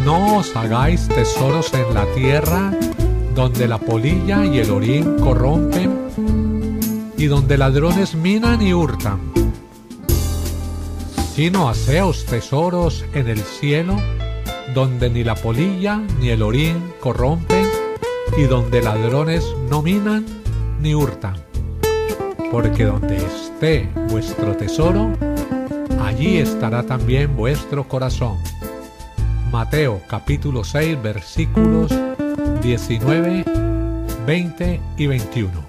No os hagáis tesoros en la tierra, donde la polilla y el orín corrompen, y donde ladrones minan y hurtan. Sino haceos tesoros en el cielo, donde ni la polilla ni el orín corrompen, y donde ladrones no minan ni hurtan. Porque donde esté vuestro tesoro, allí estará también vuestro corazón. Mateo capítulo 6 versículos 19, 20 y 21.